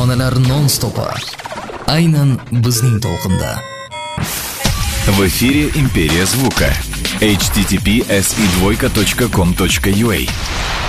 Afsonalar non-stopi. Aynan bizning to'lqinda. В эфире «Империя звука». http://si2.com.ua